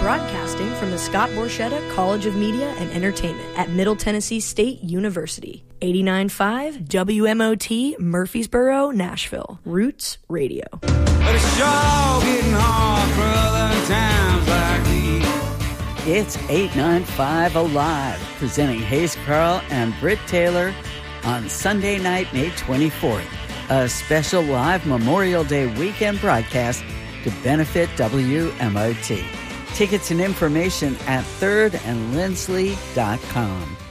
Broadcasting from the Scott Borchetta College of Media and Entertainment at Middle Tennessee State University. 89.5 WMOT, Murfreesboro, Nashville. Roots Radio. But it's sure getting hard for other times like these. It's 895 Alive, presenting Hayes Carl and Britt Taylor on Sunday night, May 24th. A special live Memorial Day weekend broadcast to benefit WMOT. Tickets and information at thirdandlindsley.com.